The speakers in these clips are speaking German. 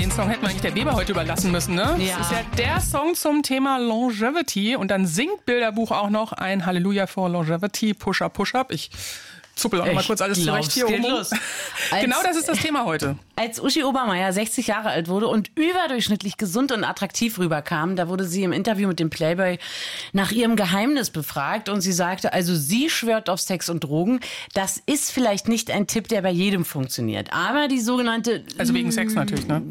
den Song hätten wir eigentlich der Weber heute überlassen müssen, ne? Ja. Das ist ja der Song zum Thema Longevity. Und dann singt Bilderbuch auch noch ein Halleluja for Longevity, Push-Up, Push-Up. Ich zuppel auch mal kurz alles zurecht hier geht rum. los. Genau das ist das Thema heute. Als Uschi Obermeier 60 Jahre alt wurde und überdurchschnittlich gesund und attraktiv rüberkam, da wurde sie im Interview mit dem Playboy nach ihrem Geheimnis befragt und sie sagte, also sie schwört auf Sex und Drogen. Das ist vielleicht nicht ein Tipp, der bei jedem funktioniert, aber die sogenannte... Also wegen Sex natürlich, ne?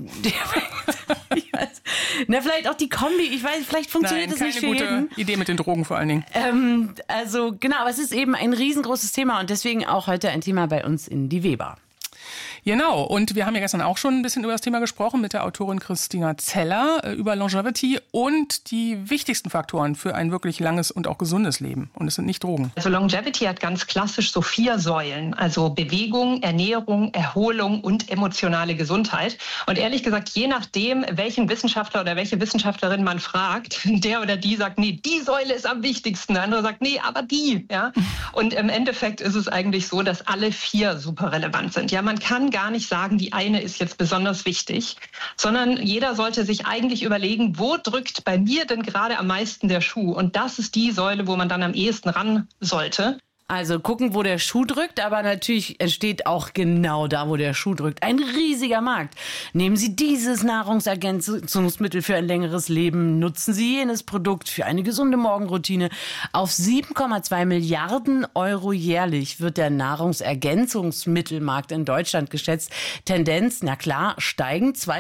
Na, vielleicht auch die Kombi, ich weiß, vielleicht funktioniert das nicht für jeden. Keine gute Idee mit den Drogen vor allen Dingen. Also genau, aber es ist eben ein riesengroßes Thema und deswegen auch heute ein Thema bei uns in die Weber. Genau, und wir haben ja gestern auch schon ein bisschen über das Thema gesprochen mit der Autorin Christina Zeller über Longevity und die wichtigsten Faktoren für ein wirklich langes und auch gesundes Leben. Und es sind nicht Drogen. Also Longevity hat ganz klassisch so 4 Säulen, also Bewegung, Ernährung, Erholung und emotionale Gesundheit. Und ehrlich gesagt, je nachdem, welchen Wissenschaftler oder welche Wissenschaftlerin man fragt, der oder die sagt, nee, die Säule ist am wichtigsten. Der andere sagt, nee, aber die. Ja? Und im Endeffekt ist es eigentlich so, dass alle 4 super relevant sind. Ja, man kann gar nicht sagen, die eine ist jetzt besonders wichtig, sondern jeder sollte sich eigentlich überlegen, wo drückt bei mir denn gerade am meisten der Schuh? Und das ist die Säule, wo man dann am ehesten ran sollte. Also gucken, wo der Schuh drückt, aber natürlich entsteht auch genau da, wo der Schuh drückt, ein riesiger Markt. Nehmen Sie dieses Nahrungsergänzungsmittel für ein längeres Leben, nutzen Sie jenes Produkt für eine gesunde Morgenroutine. Auf 7,2 Milliarden Euro jährlich wird der Nahrungsergänzungsmittelmarkt in Deutschland geschätzt. Tendenz, na klar, steigend.